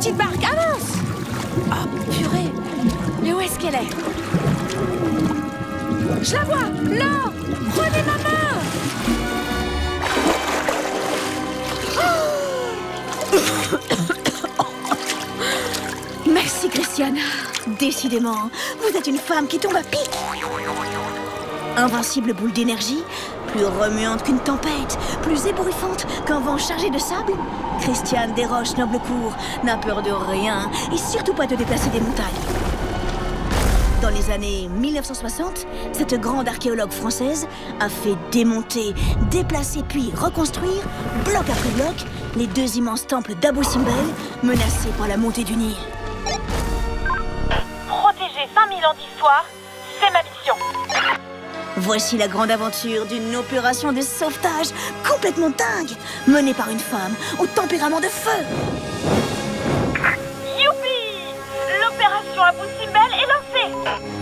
petite barque, avance! Oh, purée! Mais où est-ce qu'elle est? Je la vois! Là! Prenez ma main! Merci, Christiane. Décidément, vous êtes une femme qui tombe à pic. Invincible boule d'énergie, plus remuante qu'une tempête, plus ébouriffante qu'un vent chargé de sable, Christiane Desroches-Noblecourt n'a peur de rien et surtout pas de déplacer des montagnes. Dans les années 1960, cette grande archéologue française a fait démonter, déplacer puis reconstruire, bloc après bloc, les deux immenses temples d'Abou Simbel menacés par la montée du Nil. Protéger 5000 ans d'histoire, c'est ma mission. Voici la grande aventure d'une opération de sauvetage complètement dingue, menée par une femme au tempérament de feu. Youpi! L'opération Abou Simbel est lancée.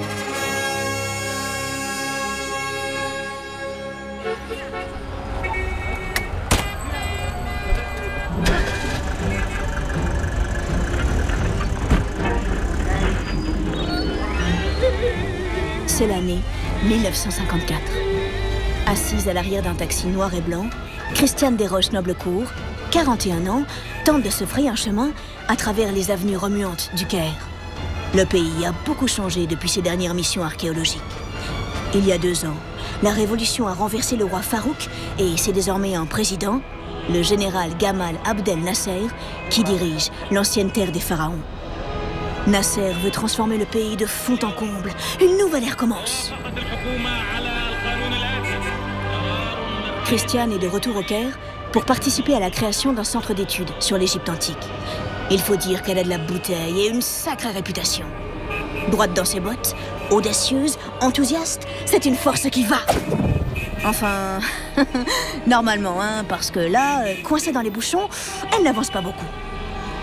C'est l'année 1954. Assise à l'arrière d'un taxi noir et blanc, Christiane Desroches-Noblecourt, 41 ans, tente de se frayer un chemin à travers les avenues remuantes du Caire. Le pays a beaucoup changé depuis ses dernières missions archéologiques. Il y a 2 ans, la révolution a renversé le roi Farouk et c'est désormais un président, le général Gamal Abdel Nasser, qui dirige l'ancienne terre des pharaons. Nasser veut transformer le pays de fond en comble. Une nouvelle ère commence. Christiane est de retour au Caire pour participer à la création d'un centre d'études sur l'Égypte antique. Il faut dire qu'elle a de la bouteille et une sacrée réputation. Droite dans ses bottes, audacieuse, enthousiaste, c'est une force qui va. Enfin, normalement, parce que là, coincée dans les bouchons, elle n'avance pas beaucoup.